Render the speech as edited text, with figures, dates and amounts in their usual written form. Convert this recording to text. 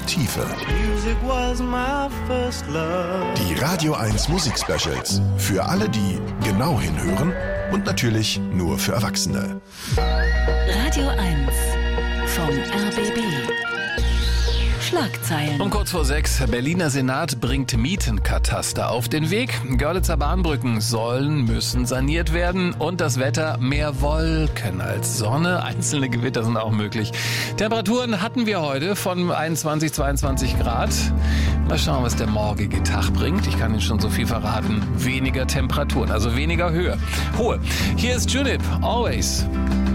Tiefe. Die Radio 1 Musikspecials. Für alle, die genau hinhören und natürlich nur für Erwachsene. Radio 1 vom RBB. Schlagzeilen. Um kurz vor 6, Berliner Senat bringt Mietenkataster auf den Weg. Görlitzer Bahnbrücken müssen saniert werden und das Wetter mehr Wolken als Sonne. Einzelne Gewitter sind auch möglich. Temperaturen hatten wir heute von 21, 22 Grad. Mal schauen, was der morgige Tag bringt. Ich kann Ihnen schon so viel verraten. Weniger Temperaturen, also weniger Höhe. Hohe. Hier ist Junip, Always.